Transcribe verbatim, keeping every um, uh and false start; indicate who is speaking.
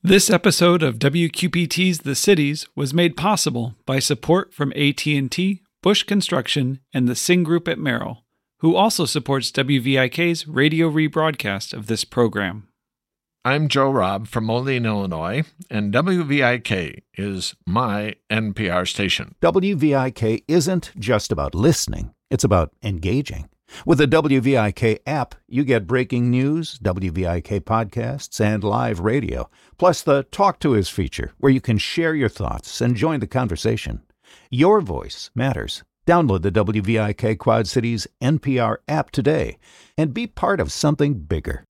Speaker 1: This episode of W Q P T's The Cities was made possible by support from A T and T, Bush Construction, and the Singh Group at Merrill, who also supports W V I K's radio rebroadcast of this program.
Speaker 2: I'm Joe Robb from Moline, Illinois, and W V I K is my N P R station.
Speaker 3: W V I K isn't just about listening, it's about engaging. With the W V I K app, you get breaking news, W V I K podcasts, and live radio, plus the Talk to Us feature, where you can share your thoughts and join the conversation. Your voice matters. Download the W V I K Quad Cities N P R app today and be part of something bigger.